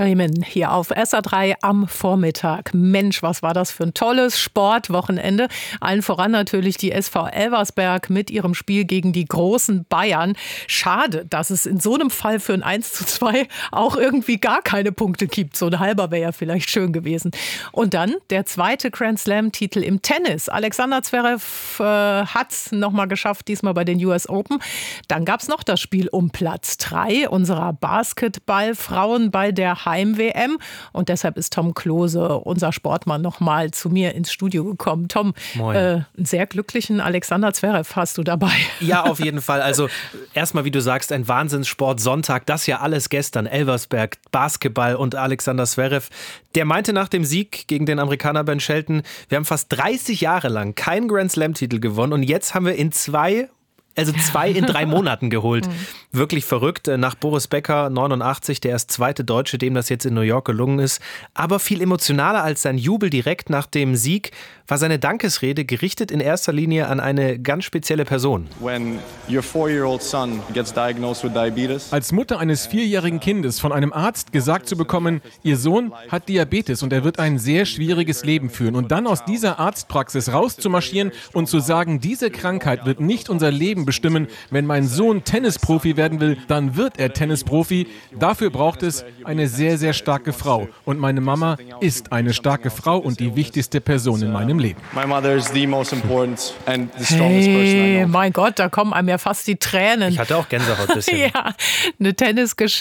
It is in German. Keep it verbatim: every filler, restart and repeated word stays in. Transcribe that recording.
Bremen hier auf S A drei am Vormittag. Mensch, was war das für ein tolles Sportwochenende. Allen voran natürlich die S V Elversberg mit ihrem Spiel gegen die großen Bayern. Schade, dass es in so einem Fall für ein eins zu zwei auch irgendwie gar keine Punkte gibt. So ein halber wäre ja vielleicht schön gewesen. Und dann der zweite Grand Slam-Titel im Tennis. Alexander Zverev äh, hat es nochmal geschafft, diesmal bei den U S Open. Dann gab es noch das Spiel um Platz drei unserer Basketballfrauen bei der Heim-W M. Und deshalb ist Tom Klose, unser Sportmann, nochmal zu mir ins Studio gekommen. Tom, äh, einen sehr glücklichen Alexander Zverev hast du dabei. Ja, auf jeden Fall. Also erstmal, wie du sagst, ein Wahnsinnssport-Sonntag. Das ja alles gestern. Elversberg, Basketball und Alexander Zverev. Der meinte nach dem Sieg gegen den Amerikaner Ben Shelton, wir haben fast dreißig Jahre lang keinen Grand Slam-Titel gewonnen und jetzt haben wir in zwei Also zwei in drei Monaten geholt. Wirklich verrückt. Nach Boris Becker, neunundachtzig, der erst zweite Deutsche, dem das jetzt in New York gelungen ist. Aber viel emotionaler als sein Jubel direkt nach dem Sieg war seine Dankesrede, gerichtet in erster Linie an eine ganz spezielle Person. Als Mutter eines vierjährigen Kindes von einem Arzt gesagt zu bekommen, ihr Sohn hat Diabetes und er wird ein sehr schwieriges Leben führen. Und dann aus dieser Arztpraxis rauszumarschieren und zu sagen, diese Krankheit wird nicht unser Leben bestimmen. Wenn mein Sohn Tennisprofi werden will, dann wird er Tennisprofi. Dafür braucht es eine sehr, sehr starke Frau. Und meine Mama ist eine starke Frau und die wichtigste Person in meinem Leben. Hey, mein Gott, da kommen einem ja fast die Tränen. Ich hatte auch Gänsehaut bisher. Ja, eine Tennisgeschichte.